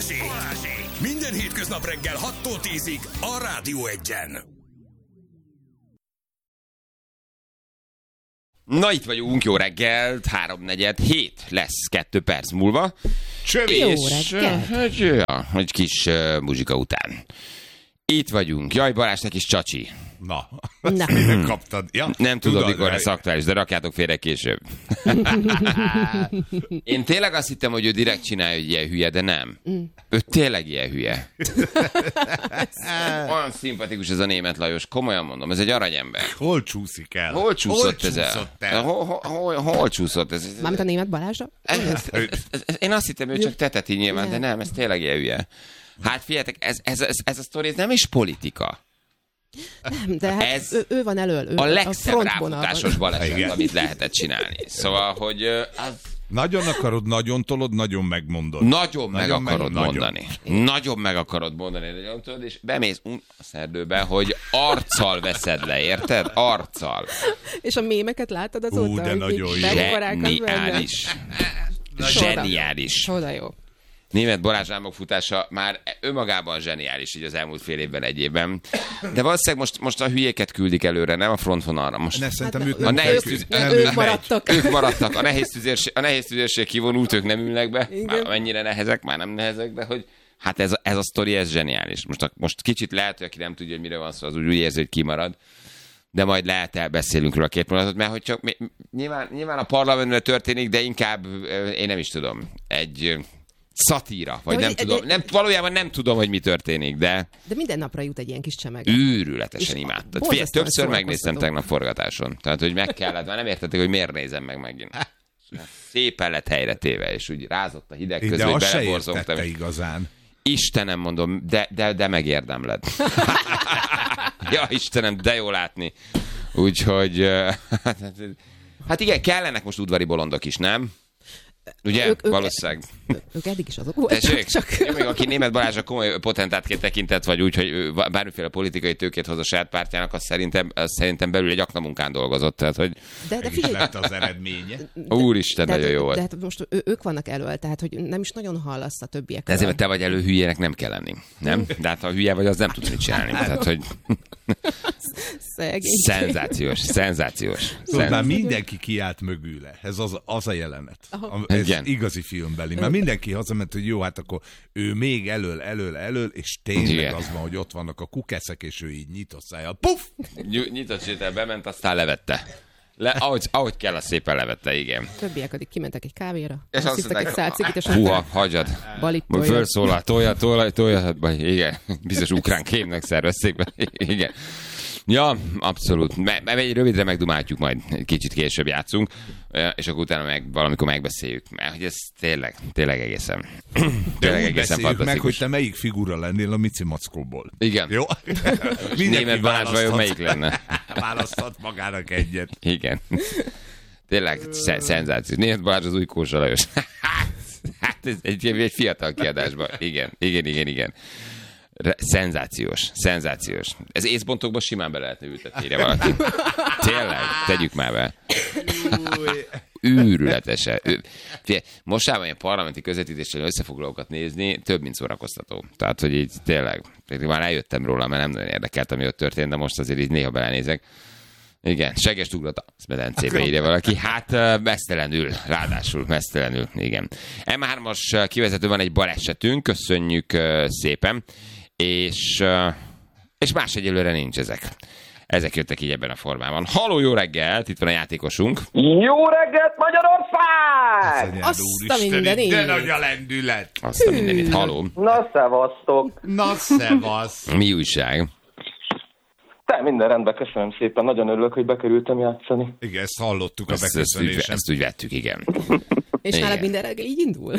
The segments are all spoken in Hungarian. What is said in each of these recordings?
Minden hétköznap reggel 6-tól 10-ig a Rádió 1-en. Na, itt vagyunk, jó reggelt, 3:47 lesz 2 perc múlva. Csövi. Jó reggelt. Egy kis muzsika után. Itt vagyunk. Jaj, Balázsnak is csacsi. Na. Na. Kaptad. Ja, Nem tudom, mikor lesz aktuális, de rakjátok félre később. Én tényleg azt hittem, hogy ő direkt csinálja, hogy ilyen hülye, de nem. Ő tényleg ilyen hülye. Olyan szimpatikus ez a Németh Lajos, komolyan mondom, ez egy aranyember. Hol csúszik el? Hol csúszott ez el? Hol csúszott ez? Mármint a Németh Balázsra? Én azt hittem, ő csak teteti nyilván, de nem, ez tényleg ilyen hülye. Hát figyeljetek, ez a sztori ez nem is politika. Nem, de hát Ez ő van elől. Ő a legszebb frontvonalban. ráfutásos baleset, Igen. amit lehetett csinálni. Szóval, hogy Nagyon akarod, nagyon tolod, nagyon megmondod. nagyon meg Nagyon akarod meg- mondani. Nagyon meg akarod mondani, nagyon tudod, és bemész a szerdőbe, hogy arccal veszed le, érted? Arccal. És a mémeket láttad azóta? de hogy nagyon így jó. megvarálkoznak benne? Zseniális. Csoda. Zseniális. Csoda jó. Németh Balázs álmokfutása már önmagában zseniális így az elmúlt fél évben, egy évben. De valószínűleg most a hülyéket küldik előre, nem a frontvonalra. Most Ne, szerintem Hát, őt a nem nehéz kell- tűz- nem ők megy. maradtak. Ők maradtak. A nehéz tüzérség kivonult, ők nem ülnek be. Igen. Már mennyire nehezek, már nem nehezek, de hogy hát ez a sztori, ez zseniális. Most kicsit lehet, hogy aki nem tudja, hogy mire van szó, az úgy érzi, hogy kimarad. De majd lehet elbeszélünk róla 2 mondatot, mert hogy csak nyilván a parlamentben történik, de inkább én nem is tudom, egy szatíra, vagy De nem hogy- tudom. Valójában nem tudom, hogy mi történik, de De minden napra jut egy ilyen kis csemeg. őrületesen És imádtam. borzasztóan Figyelj, többször megnéztem szórakoztató. tegnap forgatáson. Tehát, hogy meg kellett, már nem értették, hogy miért nézem meg megint. Szépen lett helyre téve, és úgy rázott a hideg közül, De hogy azt se beleborzongtam. értette igazán. Istenem, mondom, de megérdemled. Ja, Istenem, de jó látni. Úgyhogy, hát igen, kellenek most udvari bolondok is, nem? Ugye? Ők- Valószínűleg. Ők eddig is azok voltak, Tessék, csak... még aki Németh Balázsra komoly potentátként tekintett, vagy úgy, hogy ő bármiféle politikai tőkét hoz a saját pártjának, az szerintem belül egy aknamunkán dolgozott. Tehát, hogy De Meg is figyelj, lett az eredménye. úristen, de, nagyon jó volt. de hát most ők vannak elől, tehát hogy nem is nagyon hallasz a többiek. De ezért, mert te vagy elő, hülyének nem kell lenni. Nem? De hát ha hülye vagy, az nem tudsz mit csinálni. Tehát, hogy Szegény. szenzációs. Tudod, már mindenki kiállt mögüle. Ez az a jelenet. Ez Igen. igazi filmbeli. Már mindenki hazament, hogy jó, hát akkor ő még elől, és tényleg Igen. az van, hogy ott vannak a kukeszek, és ő így nyitott szájjal. Puff! Nyitott sétel bement, aztán levette. Ahogy kell, az szépen levette, igen. Többiek addig kimentek egy kávéra, És azt szisztek egy mondták, szál cigit, és húha, hagyjad. balit Majd fölszólal, tolja, igen, biztos ukrán kémnek szervezték be, igen. Ja, abszolút. Egy rövidre megdumáltjuk, majd egy kicsit később játszunk, és akkor utána valamikor megbeszéljük, mert hogy ez tényleg egészen Beszéljük meg, fantasztikus. hogy te melyik figura lennél a Mici Mackóból. Igen. Jó? Németh Balázs vajon melyik lenne? Választhat magának egyet. Igen. Tényleg szenzáció. Németh Balázs az új Kósa Lajos. Hát ez egy fiatal kiadásban. Igen. Szenzációs. Ez észbontokban simán be lehetne ültetni, írja valaki. Tényleg, tegyük már be. Őrületesen. Mostában ilyen parlamenti közvetítéssel összefoglalókat nézni több, mint szórakoztató. Tehát, hogy így tényleg, már eljöttem róla, mert nem nagyon érdekelt, ami ott történt, de most azért így néha belenézek. Igen, segest ugrott a medencébe, írja valaki. Hát ráadásul mesztelenül, igen. M3-as kivezető van egy balesetünk, köszönjük szépen, és más egyelőre nincs ezek. Ezek jöttek így ebben a formában. Halló, jó reggelt, itt van a játékosunk. Jó reggelt, Magyarország! Azt a mindenit. De nagy a lendület. Azt a mindenit, halló. Na, szevasztok! Na, szevasz. Mi újság? Te, minden rendben, köszönöm szépen. Nagyon örülök, hogy bekerültem játszani. Igen, ezt hallottuk a Ezt beköszönésen. úgy vettük, igen. És Igen. nálad minden reggel így indul?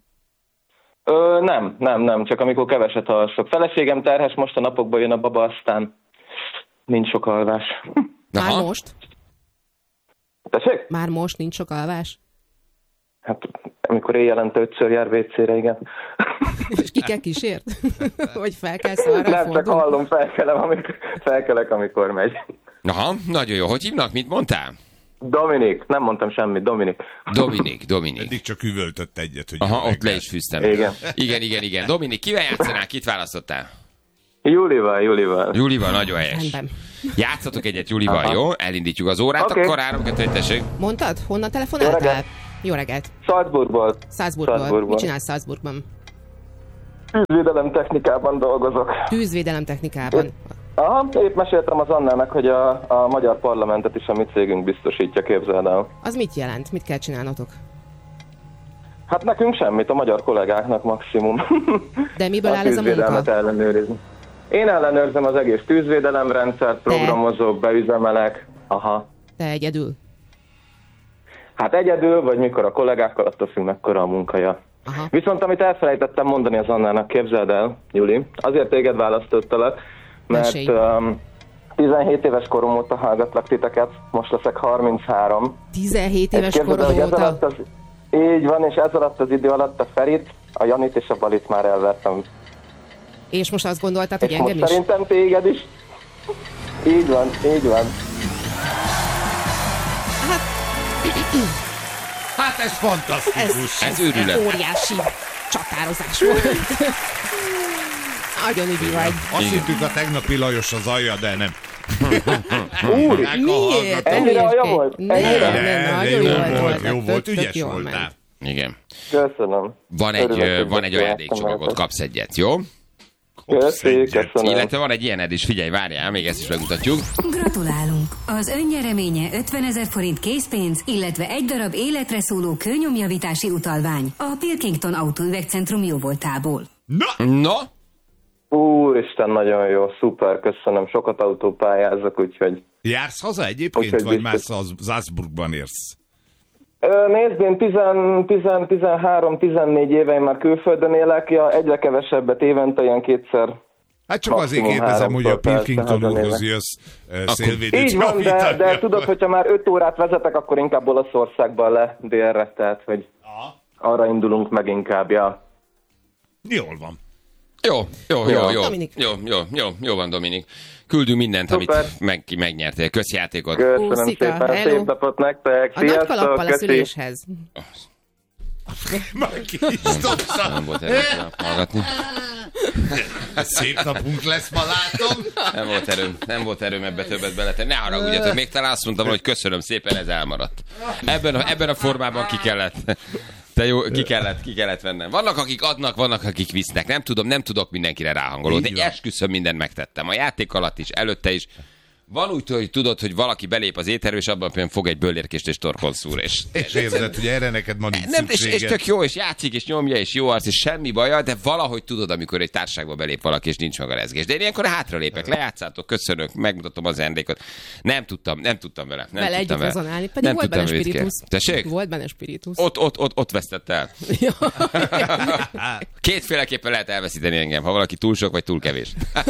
Nem, csak amikor keveset alszok. Feleségem terhes, most a napokban jön a baba, aztán nincs sok alvás. Már Aha. most? Tessék? Már most nincs sok alvás? Hát, amikor éjjelente 5-ször jár WC-re, igen. És ki kell kísért? Hogy fel kell arra Nem, csak hallom, felkelek, amikor megy. Aha, nagyon jó. Hogy hívnak? Mit mondtál? Dominik, nem mondtam semmit, Dominik. Dominik. Eddig csak üvöltött egyet, hogy Aha, jó ott reggelt. le is fűztem. Igen. Dominik, kivel játszanál? Kit választottál? Júlival. Julival, nagyon helyes. Rendben. Játszatok egyet Julival, jó? Elindítjuk az órát, Oké. akkor 3 2 tessék. Mondtad? Honnan telefonáltál? Jó reggelt. Jó reggelt. Salzburgból. Salzburgból. Mit csinálsz Salzburgban? Tűzvédelem technikában dolgozok. Tűzvédelem technikában. Aha, épp meséltem az Annának, hogy a magyar parlamentet is a mi cégünk biztosítja, képzeld el. Az mit jelent? Mit kell csinálnotok? Hát nekünk semmit, a magyar kollégáknak maximum. De miből áll ez a tűzvédelmet munka? ellenőrizni. Én ellenőrzem az egész tűzvédelemrendszert, programozok, beüzemelek. Aha. Te egyedül. Hát egyedül, vagy mikor a kollégákkal, attól függ, mekkora a munkaja. Aha. Viszont amit elfelejtettem mondani az Annának, képzeld el, Juli, azért téged választottalak, mert Mesélj. 17 éves korom óta hallgatlak titeket, most leszek 33. 17 éves Képzeld el, korod hogy ez óta? alatt így van, és ez alatt az idő alatt a Ferit, a Janit és a Balit már elvertem. És most azt gondoltad, hogy És engem most is? szerintem téged is. Így van. Hát ez fantasztikus. Ez őrület. óriási csatározás volt. Nagyon ügyi vagy. Azt hittük a tegnapi Lajos az alja, de nem. Miért? Ennyire alja volt? Nem, nagyon jó jó volt, volt. jó volt, Tök ügyes jól voltál. ment. Igen. Köszönöm. Van Örülök, hogy egy ajándékcsomagot, kapsz egyet, jó? Köszönöm. Illetve van egy ilyened is, figyelj, várjál, még ezt is megmutatjuk. Gratulálunk! Az önnyereménye 50 000 forint készpénz, illetve egy darab életre szóló kőnyomjavítási utalvány a Pilkington Autóüvegcentrum jóvoltából. No, Úristen, nagyon jó, szuper, köszönöm. Sokat autópályázok, úgyhogy... Jársz haza egyébként, Úgyhogy vagy már biztos. Salzburgban érsz? Nézd, én 13-14 éve én már külföldön élek, egyre kevesebbet évente, ilyen kétszer. Hát csak azért Maximum kérdezem, hogy a 3-szor persze Pilkingtonhoz hazamegyek. jössz szélvédőt Így van, de tudod, hogyha már 5 órát vezetek, akkor inkább Olaszországban le délre, tehát hogy arra indulunk meg inkább, ja. Jól van. jó. Dominik. Jó van, Dominik. Küldünk mindent, Szuper. amit megnyertél. Köszi játékot. Köszönöm Puszika, szépen, hello. szép napot nektek, A nagy sziasztok, kalappal a köszi. szüléshez. Már ki is dobtam. Nem volt erőm hallgatni. Szép napunk lesz, ma látom. Nem volt erőm ebbe többet beletenni. Ne haragudjatok, még talán azt mondtam, hogy köszönöm szépen, ez elmaradt. Ebben a formában ki kellett. Te jó, ki kellett vennem. Vannak, akik adnak, vannak, akik visznek. Nem tudok mindenkire ráhangolódni. Így van. Esküszöm, mindent megtettem. A játék alatt is, előtte is. Van úgy, hogy tudod, hogy valaki belép az étterbe, és abban például fog egy böllérkést és torkon szúr. És érzed, hogy erre neked ma nincs nem, és szükséged. tök jó, és játszik, és nyomja, és jó arc, és semmi baja, de valahogy tudod, amikor egy társaságba belép valaki, és nincs meg a rezgés. De én ilyenkor hátralépek, lejátszátok, köszönök, megmutatom az ajándékot. Nem tudtam vele. Vele együtt rezonálni. Pedig Nem volt benne tudtam, mit kell. spiritus. Tessék? Volt benne spiritus. Ott vesztett el. Kétféleképpen lehet elveszíteni engem, ha valaki túl sok vagy túl kevés.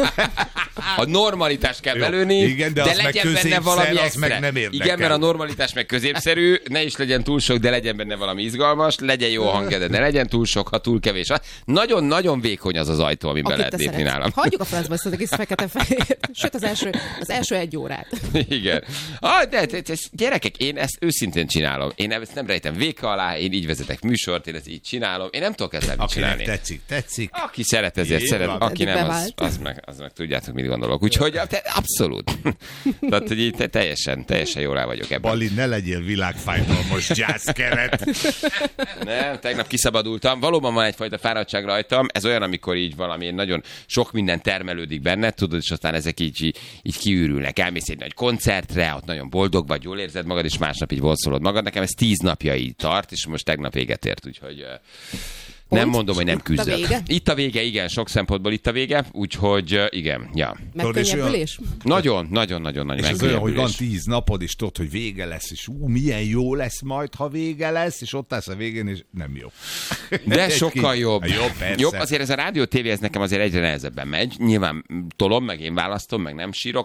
A normalitást kell belőni, igen, de az meg legyen benne középszer, valami az extra. meg nem érdekel. Igen, mert a normalitás meg középszerű, ne is legyen túl sok, de legyen benne valami izgalmas, legyen jó hangja, de ne legyen túl sok, ha túl kevés. Nagyon-nagyon vékony az ajtó, amiben Akit lehet te lépni szeretsz. nálam. Hagyjuk a francba ezt az egész fekete-fehér. Sőt, az első 1 órát. Igen. De gyerekek, én ezt őszintén csinálom. Én ezt nem rejtem véka alá, én így vezetek műsort, én ezt így csinálom. Én nem tudok ezzel mit Akinek csinálni. tetszik. Aki szeret, ezért Így szeret, van. aki Eddig nem, bevált. az meg tudjátok, mit gondolok. Úgyhogy abszolút. Tehát, hogy így teljesen jól el vagyok ebben. Bali, ne legyél világfájdalmas jazzkeret. Nem, tegnap kiszabadultam. Valóban van egyfajta fáradtság rajtam. Ez olyan, amikor így valami nagyon sok minden termelődik benne, tudod, és aztán ezek így kiürülnek. Elmész egy nagy koncertre, ott nagyon boldog vagy, jól érzed magad, és másnap így vonszolod magad. Nekem ez 10 napja így tart, és most tegnap véget ért, úgyhogy... Nem mondom, hogy nem Itt a küzdök. vége? Itt a vége, igen, sok szempontból itt a vége, úgyhogy igen, ja. Megkönnyebbülés? Nagyon És az olyan, hogy van megkönnyebbülés. 10 napod, és tudod, hogy vége lesz, és milyen jó lesz majd, ha vége lesz, és ott állsz a végén, és nem jó. De sokkal jobb. Jó, persze. Jobb, azért ez a rádió tévé, ez nekem azért egyre nehezebben megy. Nyilván tolom, meg én választom, meg nem sírok, mert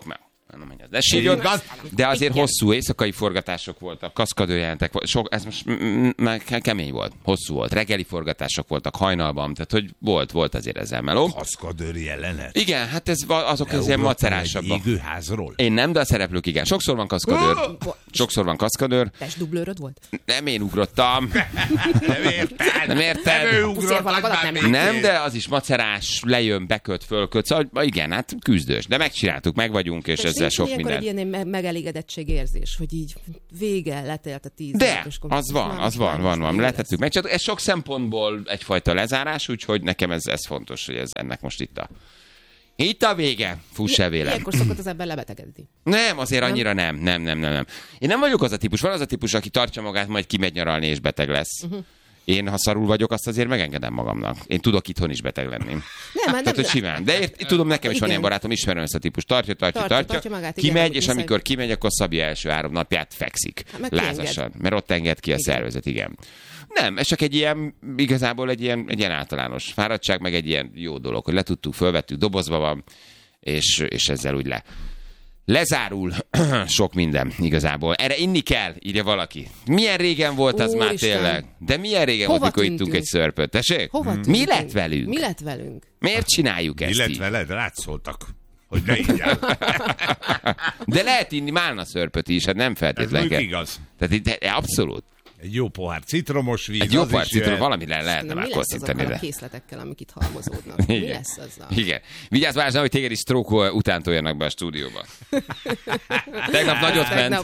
De sírjon, de azért hosszú éjszakai forgatások voltak, kaszkadőrjelentek, ez most már kemény volt, hosszú volt, reggeli forgatások voltak hajnalban, tehát hogy volt azért ezzel meló. Kaszkadőrjelenet? Igen, hát azok az ilyen macerásabbak. Égőházról? Én nem, de a szereplők igen. Sokszor van kaszkadőr. Testdublőröd volt? Nem én ugrottam. Nem érted? Nem, de az is macerás, lejön, beköt, fölköt. Szóval igen, hát küzdős. De megcsináltuk, meg vagyunk, és ezzel sok minden. Egy ilyen megelégedettség érzés, hogy így vége letelt a 10 de, az van. Letettük meg. Csak ez sok szempontból egyfajta lezárás, úgyhogy nekem ez fontos, hogy ez ennek most itt a vége. Fuss el vélem. Ilyenkor szokott az ember lebetegedni. Nem, azért annyira nem. Én nem vagyok az a típus. Van az a típus, aki tartja magát, majd kimegy nyaralni és beteg lesz. Én, ha szarul vagyok, azt azért megengedem magamnak. Én tudok itthon is beteg lenni. Tehát, hogy simán. De tudom, nekem is van ilyen barátom, ismerem ezt a típus. Tartja magát, kimegy, és amikor kimegy, akkor szabja első 3 napját fekszik. Lázasan. Mert ott enged ki a szervezet, igen. Nem, ez csak igazából egy ilyen általános fáradtság, meg egy ilyen jó dolog, hogy letudtuk, fölvettük, dobozba van, és ezzel úgy lezárul sok minden igazából. Erre inni kell, írja valaki. Milyen régen volt az már tényleg? De milyen régen volt, mikor ittunk egy szörpöt? Tessék? Mi lett velünk? Miért csináljuk ezt? Mi lett veled? Rátszóltak, hogy ne ígyál. De lehet inni málna szörpöt is, hát nem feltétlenül. Ez igaz. Tehát abszolút. Egy jó pohár citromos víz. Egy jó pohár citromos, valamire lehetne már kosztintani. Mi lesz azokkal a készletekkel, amik itt halmozódnak? Mi lesz azzal? Igen. Vigyázz, Balázs, hogy téged is stroke után toljanak be a stúdióba. Tegnap nagyot ment.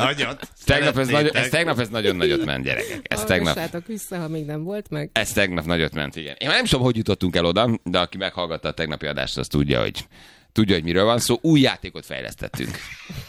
Tegnap ez nagyon nagyot ment, gyerekek. Hallgassátok vissza, ha még nem volt meg. Ez tegnap nagyot ment, igen. Én már nem tudom, hogy jutottunk el oda, de aki meghallgatta a tegnapi adást, az tudja, hogy miről van szó. Új játékot fejlesztettünk.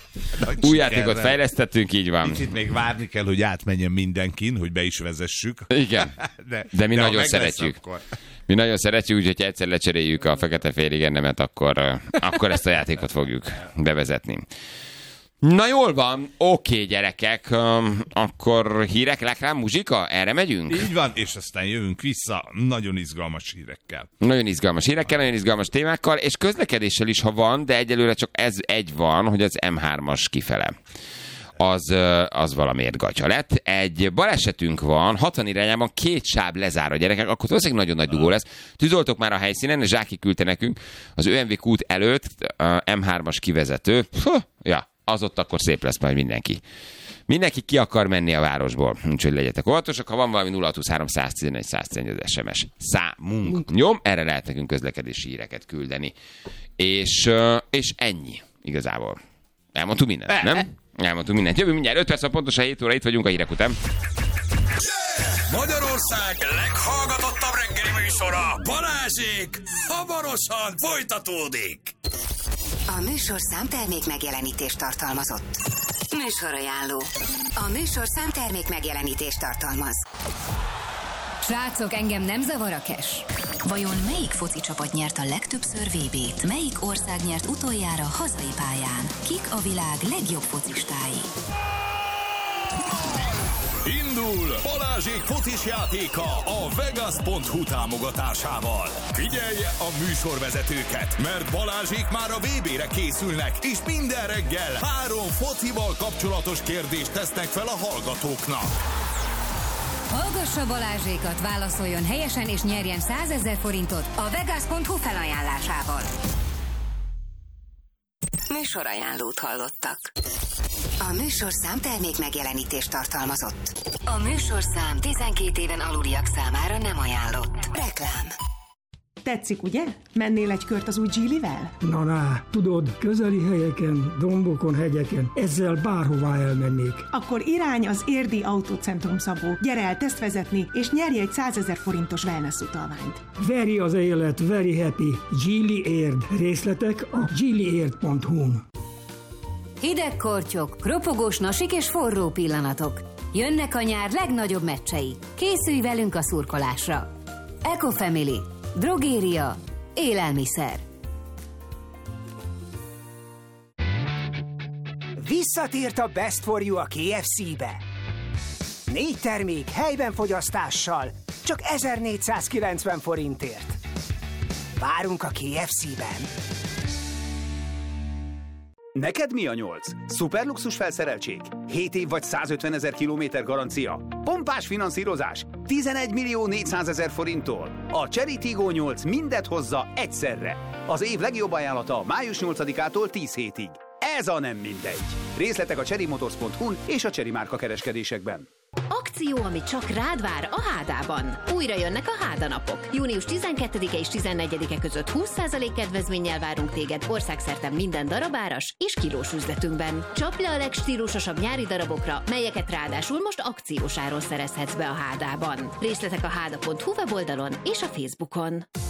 Így van. Itt még várni kell, hogy átmenjen mindenkin, hogy be is vezessük. Igen, de mi nagyon szeretjük. Mi nagyon szeretjük, úgyhogy egyszer lecseréljük a fekete-félig ennemet, akkor ezt a játékot fogjuk bevezetni. Na jól van, oké, gyerekek, akkor hírek, reklám, muzsika, erre megyünk? Így van, és aztán jövünk vissza nagyon izgalmas hírekkel. Nagyon izgalmas témákkal, és közlekedéssel is, ha van, de egyelőre csak ez egy van, hogy az M3-as kifele. Az valamiért gatya lett. Egy balesetünk van, 60 irányában 2 sáv lezár a gyerekek, akkor valószínűleg nagyon nagy dugó lesz. Tűzoltók már a helyszínen, Zsáki küldte nekünk az ÖMV kút előtt M3-as kivezető. Az ott akkor szép lesz majd mindenki. Mindenki ki akar menni a városból, úgyhogy legyetek óvatosak. Ha van valami 0623 111 111 az SMS számunk. Nyom, erre lehet nekünk közlekedési híreket küldeni. És ennyi igazából. Elmondtuk mindent, nem? Elmondtuk mindent. Jövünk mindjárt 5 perc, pontosan 7 óra, itt vagyunk a hírek után. Magyarország leghallgatottabb reggeli műsora, Balázsék, hamarosan folytatódik. A műsorszám termék megjelenítést tartalmazott. Műsorajánló. A műsorszám termék megjelenítést tartalmaz. Srácok, engem nem zavar a cash. Vajon melyik foci csapat nyert a legtöbbször VB-t? Melyik ország nyert utoljára hazai pályán? Kik a világ legjobb focistái? Indul Balázsék focis játéka a Vegas.hu támogatásával. Figyelje a műsorvezetőket, mert Balázsék már a VB-re készülnek, és minden reggel 3 focival kapcsolatos kérdést tesznek fel a hallgatóknak. Hallgassa Balázsékat, válaszoljon helyesen és nyerjen 100 000 forintot a Vegas.hu felajánlásával. Műsorajánlót hallottak. A műsorszám termék megjelenítést tartalmazott. A műsorszám 12 éven aluliak számára nem ajánlott. Reklám. Tetszik, ugye? Mennél egy kört az új Geely-vel? Na, tudod, közeli helyeken, dombokon, hegyeken, ezzel bárhová elmennék. Akkor irány az Érdi Autócentrum, Szabó. Gyere el tesztvezetni, és nyerj egy 100 000 forintos wellness utalványt. Veri az élet, very happy. Geely Érd. Részletek a geelyérd.hu-n. Hideg kortyok, ropogós nasik és forró pillanatok. Jönnek a nyár legnagyobb meccsei. Készülj velünk a szurkolásra. Ecofamily. Drogéria. Élelmiszer. Visszatért a Best for You a KFC-be. 4 termék helyben fogyasztással, csak 1490 forintért. Várunk a KFC-ben. Neked mi a 8? Szuperluxus felszereltség? 7 év vagy 150 000 kilométer garancia? Pompás finanszírozás? 11 400 000 forinttól? A Chery Tiggo 8 mindet hozza egyszerre. Az év legjobb ajánlata május 8-ától 10 hétig. Ez a nem mindegy. Részletek a cherrymotors.hu-n és a Chery márka kereskedésekben. Akció, ami csak rád vár a Hádában. Újra jönnek a Háda napok. Június 12-e és 14-e között 20% kedvezménnyel várunk téged országszerte minden darabáras és kilós üzletünkben. Csapj le a legstílusosabb nyári darabokra, melyeket ráadásul most akciós áron szerezhetsz be a Hádában. Részletek a háda.hu weboldalon és a Facebookon.